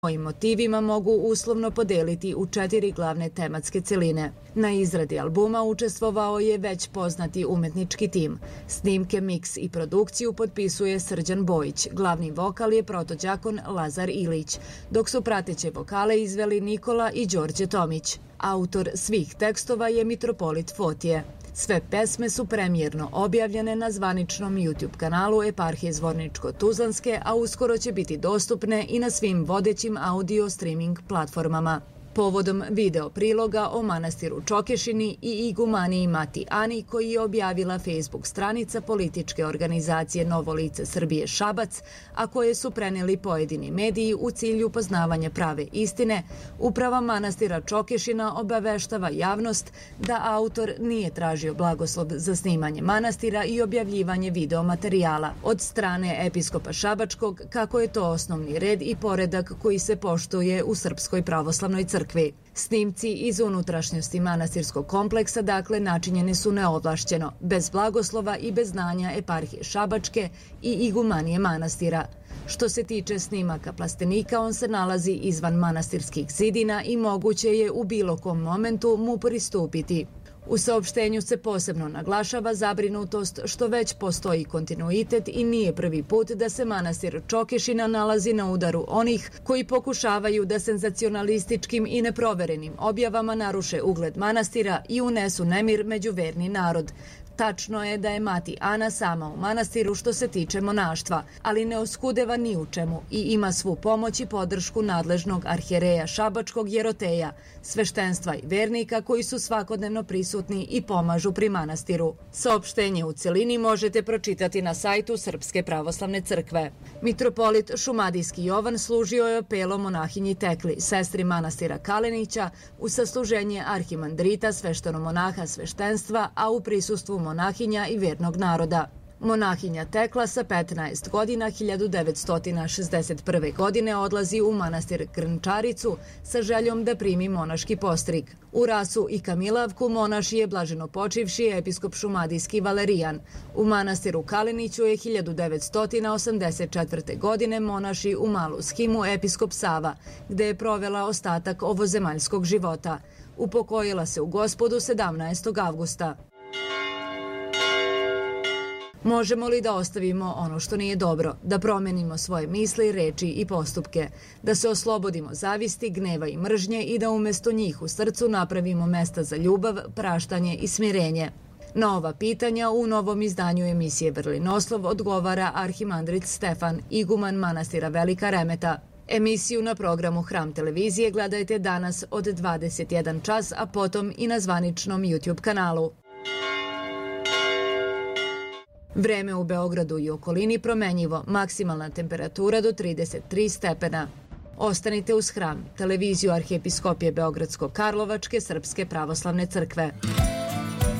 svojim motivima mogu uslovno podeliti u 4 glavne tematske celine. Na izradi albuma učestvovao je već poznati umetnički tim. Snimke, miks i produkciju potpisuje Srđan Bojić, glavni vokal je protođakon Lazar Ilić, dok su prateće vokale izveli Nikola i Đorđe Tomić. Autor svih tekstova je mitropolit Fotije. Sve pesme su premijerno objavljene na zvaničnom YouTube kanalu Eparhije Zvorničko-Tuzlanske, a uskoro će biti dostupne i na svim vodećim audio streaming platformama. Povodom video priloga o manastiru Čokešini i igumaniji Mati Ani, koji je objavila Facebook stranica političke organizacije Novo lice Srbije Šabac, a koje su preneli pojedini mediji u cilju poznavanja prave istine, uprava manastira Čokešina obaveštava javnost da autor nije tražio blagoslov za snimanje manastira i objavljivanje video materijala od strane episkopa Šabačkog, kako je to osnovni red i poredak koji se poštuje u Srpskoj pravoslavnoj crkvi. Snimci iz unutrašnjosti manastirskog kompleksa načinjeni su neovlašćeno, bez blagoslova i bez znanja eparhije Šabačke i igumanije manastira. Što se tiče snimaka plastenika, on se nalazi izvan manastirskih zidina i moguće je u bilo kom momentu mu pristupiti. U saopštenju se posebno naglašava zabrinutost što već postoji kontinuitet i nije prvi put da se manastir Čokešina nalazi na udaru onih koji pokušavaju da senzacionalističkim i neproverenim objavama naruše ugled manastira i unesu nemir među verni narod. Tačno je da je Mati Ana sama u manastiru što se tiče monaštva, ali ne oskudeva ni u čemu i ima svu pomoć i podršku nadležnog arhijereja Šabačkog Jeroteja, sveštenstva i vernika koji su svakodnevno prisutni i pomažu pri manastiru. Saopštenje u celini možete pročitati na sajtu Srpske pravoslavne crkve. Mitropolit Šumadijski Jovan služio je apelom monahinji Tekli, sestri manastira Kalenića, u sasluženje arhimandrita, sveštenomonaha sveštenstva, a u prisustvu monahinja i vernog naroda. Monahinja Tekla sa 15 godina 1961. godine odlazi u manastir Grnčaricu sa željom da primi monaški postrig. U Rasu i Kamilavku monaš je blaženo počivši episkop Šumadijski Valerijan. U manastiru Kaleniću je 1984. godine monaši u Malu Schimu episkop Sava, gde je provela ostatak ovozemaljskog života. Upokojila se u Gospodu 17. avgusta. Možemo li da ostavimo ono što nije dobro, da promenimo svoje misli, reči i postupke, da se oslobodimo zavisti, gneva i mržnje i da umjesto njih u srcu napravimo mesta za ljubav, praštanje i smirenje? Na ova pitanja u novom izdanju emisije Vrlinoslov odgovara arhimandrit Stefan, iguman manastira Velika Remeta. Emisiju na programu Hram televizije gledajte danas od 21 čas, a potom i na zvaničnom YouTube kanalu. Vreme u Beogradu i okolini promenjivo, maksimalna temperatura do 33 stepena. Ostanite uz Hram, televiziju Arhijepiskopije Beogradsko-Karlovačke Srpske pravoslavne crkve.